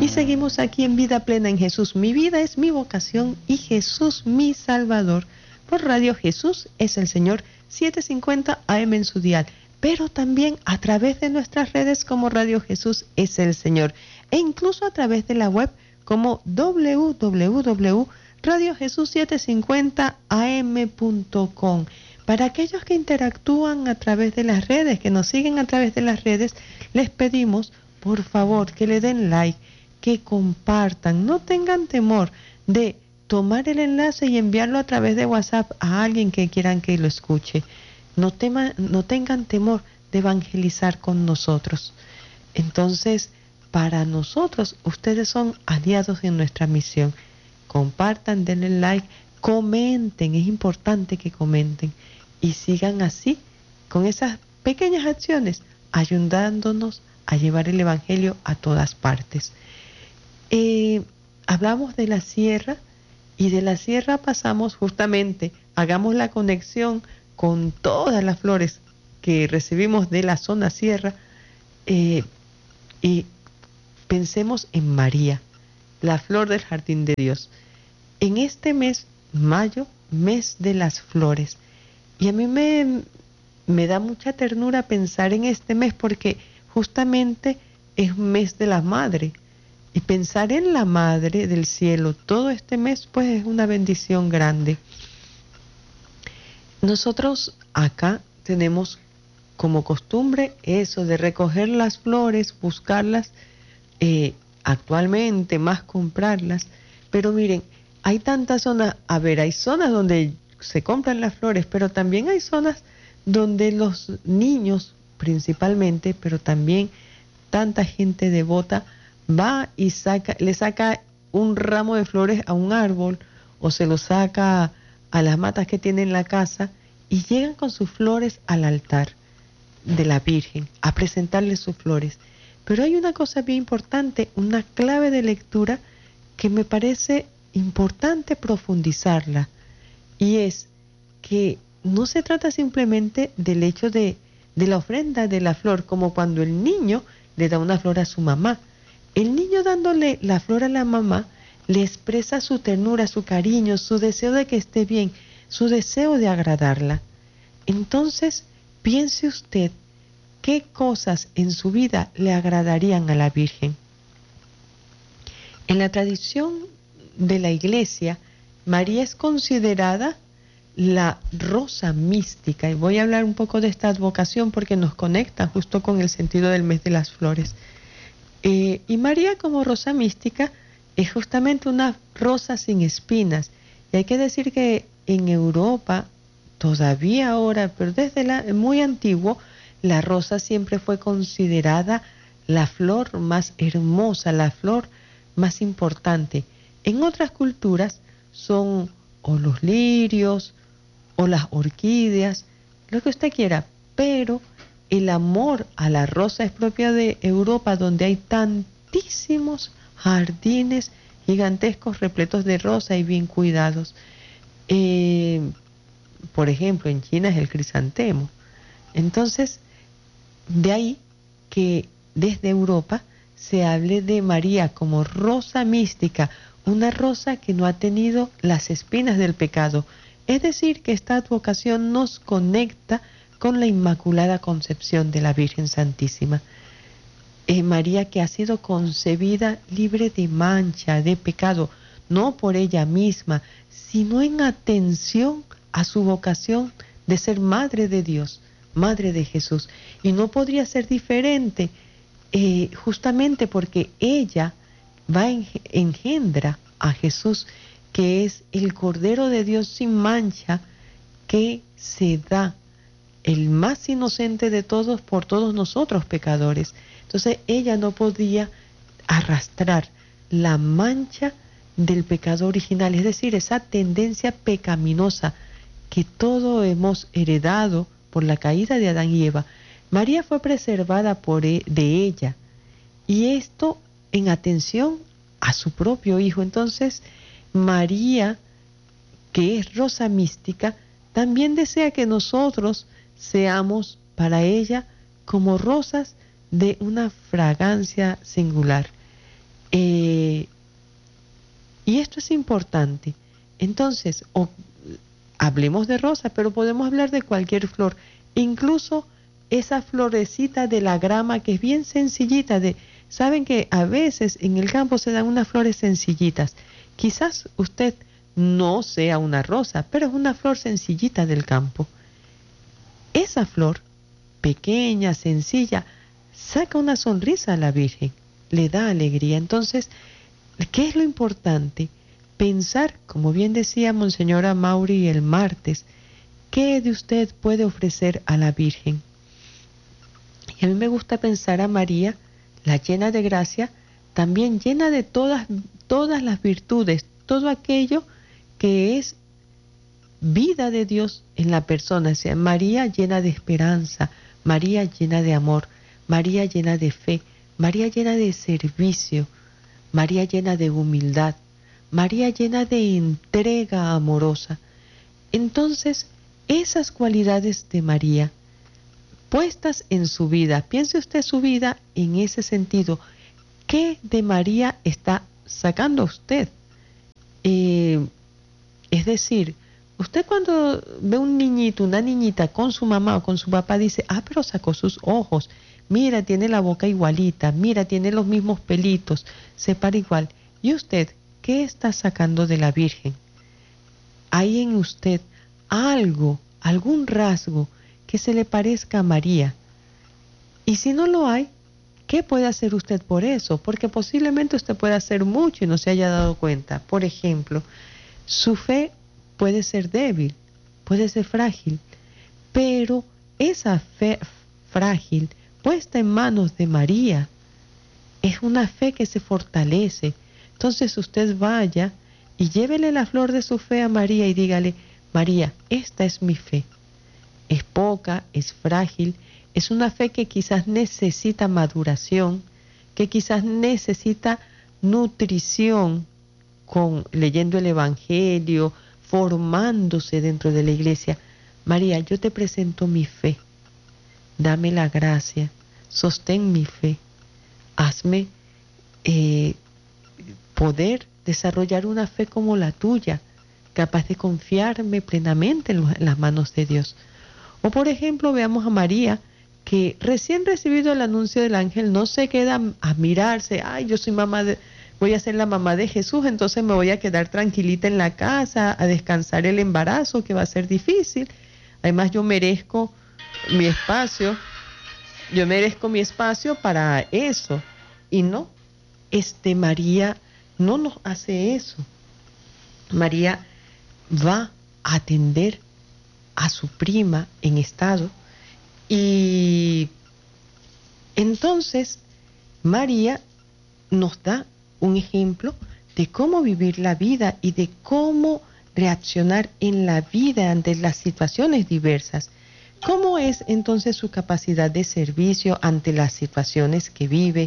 Y seguimos aquí en Vida Plena en Jesús. Mi vida es mi vocación y Jesús mi Salvador. Por Radio Jesús es el Señor, 750 AM en su dial. Pero también a través de nuestras redes como Radio Jesús es el Señor. E incluso a través de la web como www.radiojesus750am.com. Para aquellos que interactúan a través de las redes, que nos siguen a través de las redes, les pedimos, por favor, que le den like, que compartan, no tengan temor de tomar el enlace y enviarlo a través de WhatsApp a alguien que quieran que lo escuche. No tengan temor de evangelizar con nosotros. Entonces, para nosotros, ustedes son aliados en nuestra misión. Compartan, denle like, comenten, es importante que comenten y sigan así, con esas pequeñas acciones, ayudándonos a llevar el Evangelio a todas partes. Hablamos de la sierra y de la sierra pasamos justamente, hagamos la conexión con todas las flores que recibimos de la zona sierra y pensemos en María, la flor del jardín de Dios. En este mes, mayo, mes de las flores, y a mí me da mucha ternura pensar en este mes porque justamente es mes de la madre. Y pensar en la Madre del Cielo todo este mes, pues es una bendición grande. Nosotros acá tenemos como costumbre eso de recoger las flores, buscarlas, actualmente más comprarlas. Pero miren, hay tantas zonas, hay zonas donde se compran las flores, pero también hay zonas donde los niños principalmente, pero también tanta gente devota, va y le saca un ramo de flores a un árbol o se lo saca a las matas que tiene en la casa y llegan con sus flores al altar de la Virgen a presentarle sus flores. Pero hay una cosa bien importante, una clave de lectura que me parece importante profundizarla, y es que no se trata simplemente del hecho de la ofrenda de la flor, como cuando el niño le da una flor a su mamá. El niño dándole la flor a la mamá le expresa su ternura, su cariño, su deseo de que esté bien, su deseo de agradarla. Entonces, piense usted qué cosas en su vida le agradarían a la Virgen. En la tradición de la Iglesia, María es considerada la rosa mística, y voy a hablar un poco de esta advocación porque nos conecta justo con el sentido del mes de las flores. Y María como rosa mística es justamente una rosa sin espinas. Y hay que decir que en Europa, todavía ahora, pero desde muy antiguo, la rosa siempre fue considerada la flor más hermosa, la flor más importante. En otras culturas son o los lirios o las orquídeas, lo que usted quiera, pero el amor a la rosa es propia de Europa, donde hay tantísimos jardines gigantescos repletos de rosa y bien cuidados. Por ejemplo, en China es el crisantemo. Entonces, de ahí que desde Europa se hable de María como rosa mística, una rosa que no ha tenido las espinas del pecado. Es decir, que esta advocación nos conecta con la Inmaculada Concepción de la Virgen Santísima. María, que ha sido concebida libre de mancha, de pecado, no por ella misma, sino en atención a su vocación de ser Madre de Dios, Madre de Jesús. Y no podría ser diferente, justamente porque ella engendra a Jesús, que es el Cordero de Dios sin mancha, que se da, el más inocente de todos, por todos nosotros pecadores. Entonces ella no podía arrastrar la mancha del pecado original, es decir, esa tendencia pecaminosa que todos hemos heredado por la caída de Adán y Eva. María fue preservada de ella, y esto en atención a su propio Hijo. Entonces María, que es rosa mística, también desea que nosotros seamos para ella como rosas de una fragancia singular. Y esto es importante. Entonces, hablemos de rosa, pero podemos hablar de cualquier flor, incluso esa florecita de la grama que es bien sencillita. Saben que a veces en el campo se dan unas flores sencillitas. Quizás usted no sea una rosa, pero es una flor sencillita del campo. Esa flor, pequeña, sencilla, saca una sonrisa a la Virgen, le da alegría. Entonces, ¿qué es lo importante? Pensar, como bien decía Monseñora Mauri el martes, ¿qué de usted puede ofrecer a la Virgen? Y a mí me gusta pensar a María, la llena de gracia, también llena de todas las virtudes, todo aquello que es vida de Dios en la persona. O sea, María llena de esperanza, María llena de amor, María llena de fe, María llena de servicio, María llena de humildad, María llena de entrega amorosa. Entonces, esas cualidades de María puestas en su vida, piense usted su vida en ese sentido. ¿Qué de María está sacando usted? Es decir, usted cuando ve un niñito, una niñita con su mamá o con su papá dice, pero sacó sus ojos, mira, tiene la boca igualita, mira, tiene los mismos pelitos, se para igual. ¿Y usted qué está sacando de la Virgen? ¿Hay en usted algo, algún rasgo que se le parezca a María? Y si no lo hay, ¿qué puede hacer usted por eso? Porque posiblemente usted pueda hacer mucho y no se haya dado cuenta. Por ejemplo, su fe puede ser débil, puede ser frágil, pero esa fe frágil puesta en manos de María es una fe que se fortalece. Entonces usted vaya y llévele la flor de su fe a María y dígale, María, esta es mi fe. Es poca, es frágil, es una fe que quizás necesita maduración, que quizás necesita nutrición leyendo el Evangelio, formándose dentro de la iglesia. María, yo te presento mi fe, dame la gracia, sostén mi fe, hazme poder desarrollar una fe como la tuya, capaz de confiarme plenamente en las manos de Dios. O por ejemplo, veamos a María, que recién recibido el anuncio del ángel no se queda a mirarse, yo soy voy a ser la mamá de Jesús, entonces me voy a quedar tranquilita en la casa, a descansar el embarazo, que va a ser difícil. Además, yo merezco mi espacio para eso. Y no, María no nos hace eso. María va a atender a su prima en estado, y entonces María nos da un ejemplo de cómo vivir la vida y de cómo reaccionar en la vida ante las situaciones diversas. ¿Cómo es entonces su capacidad de servicio ante las situaciones que vive?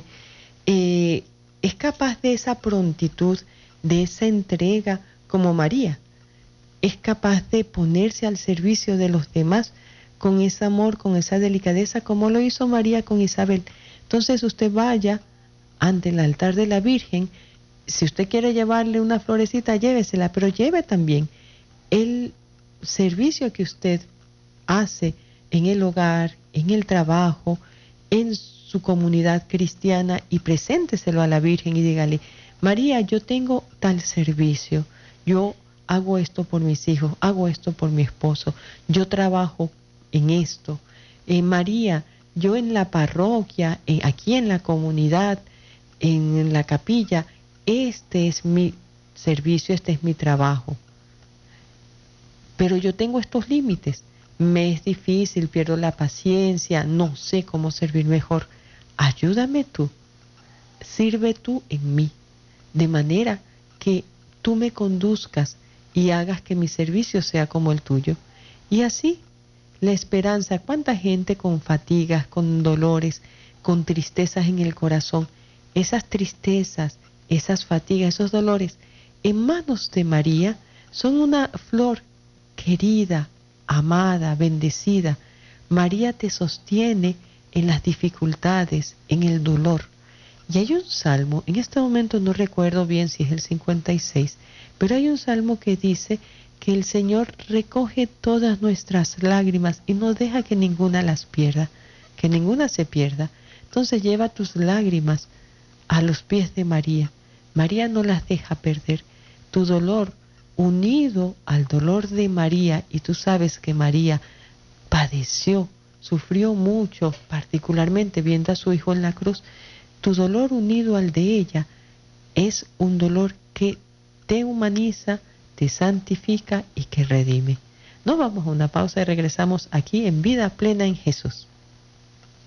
¿Es capaz de esa prontitud, de esa entrega como María? ¿Es capaz de ponerse al servicio de los demás con ese amor, con esa delicadeza, como lo hizo María con Isabel? Entonces usted vaya ante el altar de la Virgen, si usted quiere llevarle una florecita, llévesela, pero lleve también el servicio que usted hace en el hogar, en el trabajo, en su comunidad cristiana, y presénteselo a la Virgen y dígale, María, yo tengo tal servicio, yo hago esto por mis hijos, hago esto por mi esposo, yo trabajo en esto. María, yo en la parroquia, aquí en la comunidad, en la capilla, este es mi servicio, este es mi trabajo. Pero yo tengo estos límites, me es difícil, pierdo la paciencia, no sé cómo servir mejor. Ayúdame tú, sirve tú en mí, de manera que tú me conduzcas y hagas que mi servicio sea como el tuyo. Y así, la esperanza, cuánta gente con fatigas, con dolores, con tristezas en el corazón, esas tristezas, esas fatigas, esos dolores, en manos de María, son una flor querida, amada, bendecida. María te sostiene en las dificultades, en el dolor. Y hay un salmo, en este momento no recuerdo bien si es el 56, pero hay un salmo que dice que el Señor recoge todas nuestras lágrimas y no deja que ninguna las pierda, que ninguna se pierda. Entonces lleva tus lágrimas a los pies de María. María no las deja perder. Tu dolor unido al dolor de María, y tú sabes que María padeció, sufrió mucho, particularmente viendo a su hijo en la cruz. Tu dolor unido al de ella es un dolor que te humaniza, te santifica y que redime. Nos vamos a una pausa y regresamos aquí en Vida Plena en Jesús.